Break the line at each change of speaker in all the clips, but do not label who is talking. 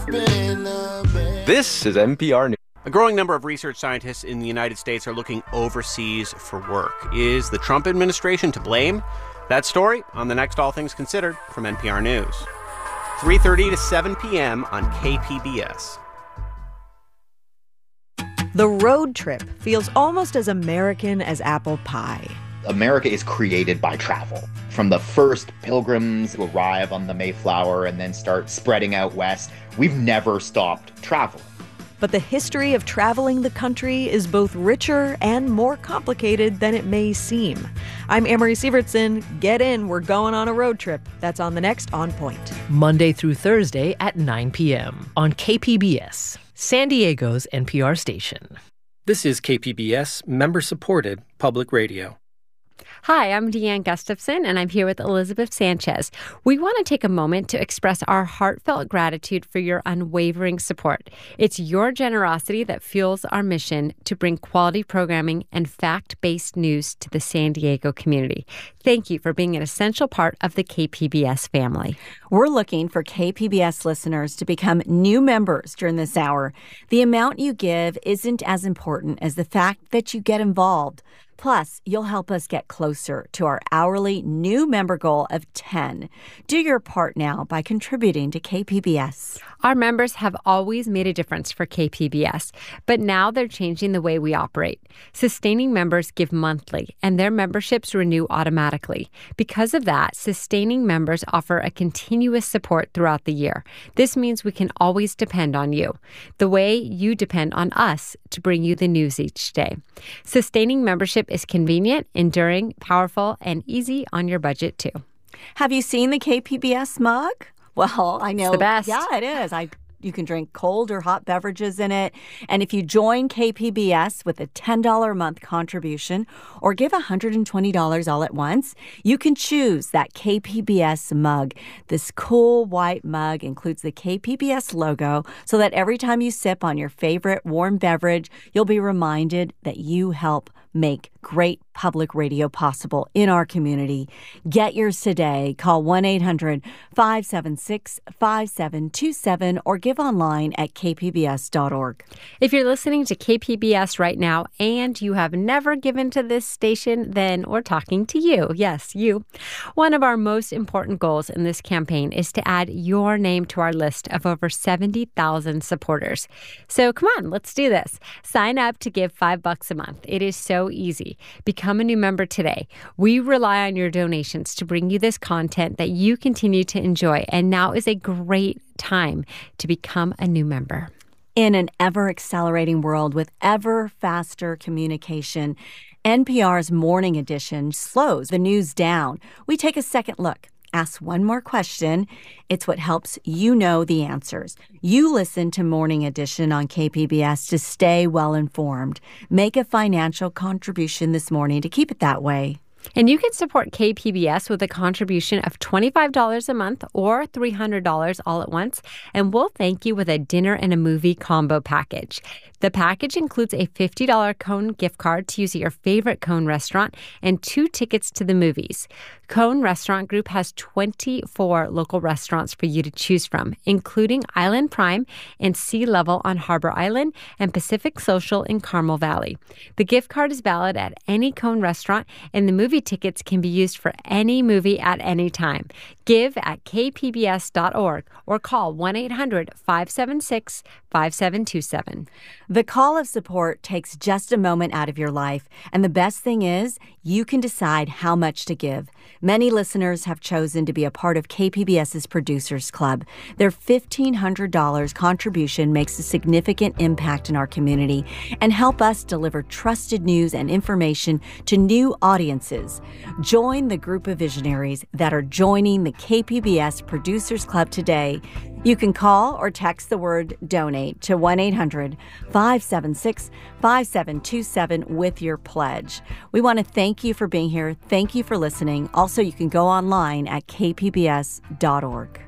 This is NPR News.
A growing number of research scientists in the United States are looking overseas for work. Is the Trump administration to blame? That story on the next All Things Considered from NPR News. 3:30 to 7 p.m. on KPBS.
The road trip feels almost as American as apple pie.
America is created by travel. From the first pilgrims who arrive on the Mayflower and then start spreading out west, we've never stopped traveling.
But the history of traveling the country is both richer and more complicated than it may seem. I'm Amory Sievertson. Get in, we're going on a road trip. That's on the next On Point.
Monday through Thursday at 9 p.m. on KPBS, San Diego's NPR station.
This is KPBS, member-supported public radio.
Hi, I'm Deanne Gustafson, and I'm here with Elizabeth Sanchez. We want to take a moment to express our heartfelt gratitude for your unwavering support. It's your generosity that fuels our mission to bring quality programming and fact-based news to the San Diego community. Thank you for being an essential part of the KPBS family.
We're looking for KPBS listeners to become new members during this hour. The amount you give isn't as important as the fact that you get involved. Plus, you'll help us get closer to our hourly new member goal of 10. Do your part now by contributing to KPBS.
Our members have always made a difference for KPBS, but now they're changing the way we operate. Sustaining members give monthly, and their memberships renew automatically. Because of that, sustaining members offer a continuous support throughout the year. This means we can always depend on you, the way you depend on us to bring you the news each day. Sustaining membership is convenient, enduring, powerful, and easy on your budget, too.
Have you seen the KPBS mug? Well, I know.
It's the best.
Yeah, it is. You can drink cold or hot beverages in it. And if you join KPBS with a $10 a month contribution or give $120 all at once, you can choose that KPBS mug. This cool white mug includes the KPBS logo so that every time you sip on your favorite warm beverage, you'll be reminded that you help make great public radio possible in our community. Get yours today. Call 1-800-576-5727 or give online at kpbs.org.
If you're listening to KPBS right now and you have never given to this station, then we're talking to you. Yes, you. One of our most important goals in this campaign is to add your name to our list of over 70,000 supporters. So come on, let's do this. Sign up to give $5 a month. It is so easy. Become a new member today. We rely on your donations to bring you this content that you continue to enjoy, and now is a great time to become a new member.
In an ever-accelerating world with ever faster communication, NPR's Morning Edition slows the news down. We take a second look. Ask one more question. It's what helps you know the answers. You listen to Morning Edition on KPBS to stay well informed. Make a financial contribution this morning to keep it that way.
And you can support KPBS with a contribution of $25 a month or $300 all at once, and we'll thank you with a dinner and a movie combo package. The package includes a $50 Cone gift card to use at your favorite Cone restaurant and 2 tickets to the movies. Cone Restaurant Group has 24 local restaurants for you to choose from, including Island Prime and Sea Level on Harbor Island and Pacific Social in Carmel Valley. The gift card is valid at any Cone restaurant, and the movie tickets can be used for any movie at any time. Give at kpbs.org or call 1-800-576-5727.
The call of support takes just a moment out of your life, and the best thing is you can decide how much to give. Many listeners have chosen to be a part of KPBS's Producers Club. Their $1,500 contribution makes a significant impact in our community and help us deliver trusted news and information to new audiences. Join the group of visionaries that are joining the KPBS Producers Club today. You can call or text the word donate to 1-800-576-5727 with your pledge. We want to thank you for being here. Thank you for listening. Also, you can go online at kpbs.org.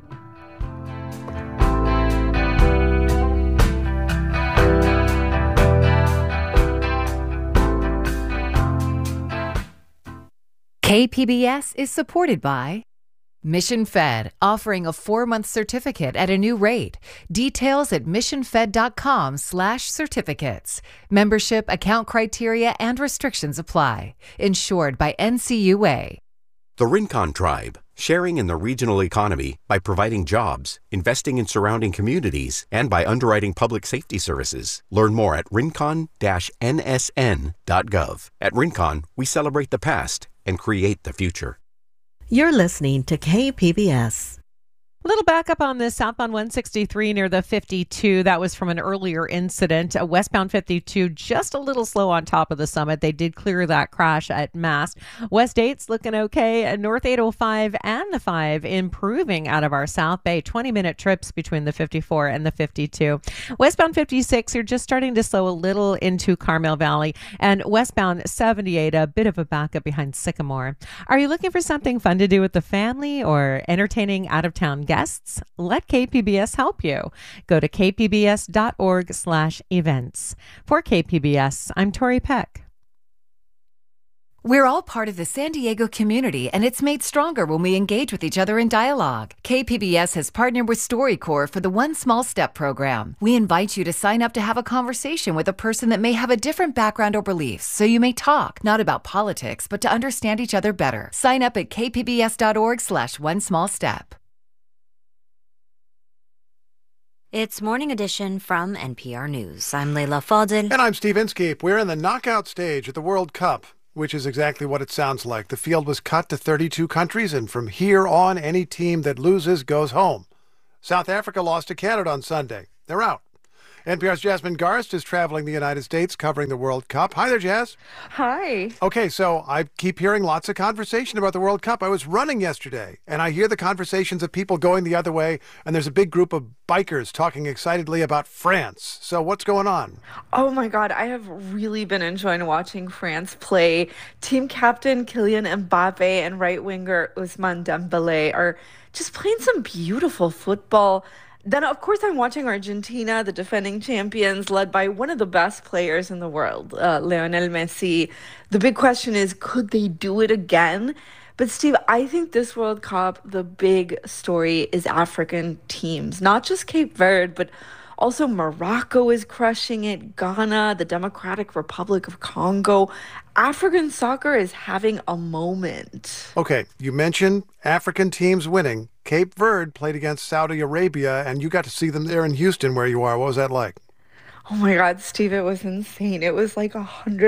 KPBS is supported by Mission Fed, offering a 4-month certificate at a new rate. Details at missionfed.com/certificates. Membership, account criteria, and restrictions apply. Insured by NCUA.
The Rincon Tribe, sharing in the regional economy by providing jobs, investing in surrounding communities, and by underwriting public safety services. Learn more at rincon-nsn.gov. At Rincon, we celebrate the past and create the future.
You're listening to KPBS.
A little backup on this southbound 163 near the 52. That was from an earlier incident. Westbound 52 just a little slow on top of the Summit. They did clear that crash at Mast. West 8's looking okay. North 805 and the 5 improving out of our South Bay. 20-minute trips between the 54 and the 52. Westbound 56, you're just starting to slow a little into Carmel Valley. And westbound 78, a bit of a backup behind Sycamore. Are you looking for something fun to do with the family or entertaining out-of-town guests? Let KPBS help you. Go to kpbs.org/events. For KPBS, I'm Tori Peck.
We're all part of the San Diego community, and it's made stronger when we engage with each other in dialogue. KPBS has partnered with StoryCorps for the One Small Step program. We invite you to sign up to have a conversation with a person that may have a different background or beliefs, so you may talk, not about politics, but to understand each other better. Sign up at kpbs.org/onesmallstep.
It's Morning Edition from NPR News. I'm Leila Fadel.
And I'm Steve Inskeep. We're in the knockout stage at the World Cup, which is exactly what it sounds like. The field was cut to 32 countries, and from here on, any team that loses goes home. South Africa lost to Canada on Sunday. They're out. NPR's Jasmine Garst is traveling the United States covering the World Cup. Hi there, Jazz.
Hi.
Okay, so I keep hearing lots of conversation about the World Cup. I was running yesterday, and I hear the conversations of people going the other way, and there's a big group of bikers talking excitedly about France. So what's going on?
Oh my God, I have really been enjoying watching France play. Team captain Kylian Mbappe and right winger Ousmane Dembélé are just playing some beautiful football. Then, of course, I'm watching Argentina, the defending champions, led by one of the best players in the world, Lionel Messi. The big question is, could they do it again? But, Steve, I think this World Cup, the big story is African teams, not just Cape Verde, but also Morocco is crushing it, Ghana, the Democratic Republic of Congo. African soccer is having a moment.
Okay, you mentioned African teams winning. Cape Verde played against Saudi Arabia, and you got to see them there in Houston where you are. What was that like?
Oh my God, Steve, it was insane. It was like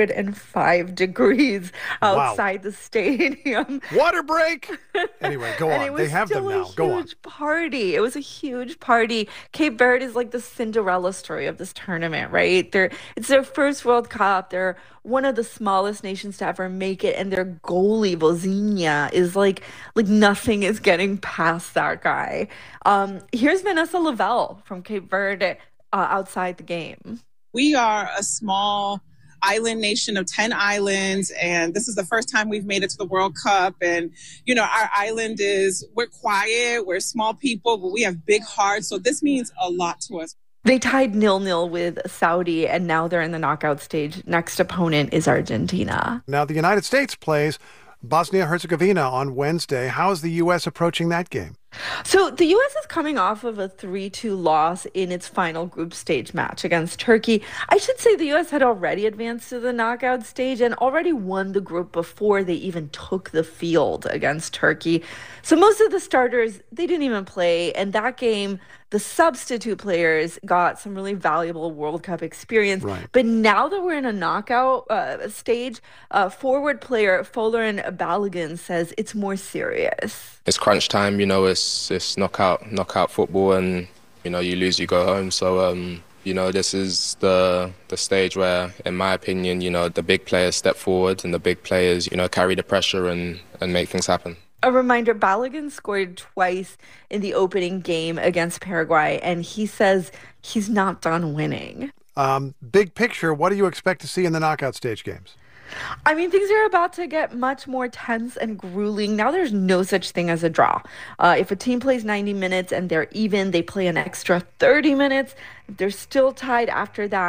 105 degrees outside the stadium.
Water break! Anyway, go on. They have them now. Go on.
It was a huge party. It was a huge party. Cape Verde is like the Cinderella story of this tournament, right? It's their first World Cup. They're one of the smallest nations to ever make it, and their goalie, Vozinha, is like nothing is getting past that guy. Here's Vanessa Lavelle from Cape Verde. Outside the game.
We are a small island nation of 10 islands, and this is the first time we've made it to the World Cup. And, you know, our island we're quiet, we're small people, but we have big hearts. So this means a lot to us.
They tied 0-0 with Saudi, and now they're in the knockout stage. Next opponent is Argentina.
Now, the United States plays Bosnia-Herzegovina on Wednesday. How is the U.S. approaching that game?
So the U.S. is coming off of a 3-2 loss in its final group stage match against Turkey. I should say the U.S. had already advanced to the knockout stage and already won the group before they even took the field against Turkey. So most of the starters, they didn't even play. And that game, the substitute players got some really valuable World Cup experience.
Right.
But now that we're in a knockout stage, forward player Folarin Balogun says it's more serious.
It's crunch time, you know, it's knockout football, and, you know, you lose, you go home. So, you know, this is the stage where, in my opinion, you know, the big players step forward and the big players, you know, carry the pressure and make things happen.
A reminder, Balogun scored twice in the opening game against Paraguay, and he says he's not done winning.
Big picture, what do you expect to see in the knockout stage games?
I mean, things are about to get much more tense and grueling. Now there's no such thing as a draw. If a team plays 90 minutes and they're even, they play an extra 30 minutes. If they're still tied after that,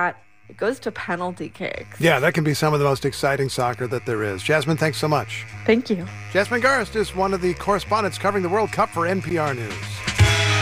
it goes to penalty kicks.
Yeah, that can be some of the most exciting soccer that there is. Jasmine, thanks so much.
Thank you.
Jasmine Garst is one of the correspondents covering the World Cup for NPR News.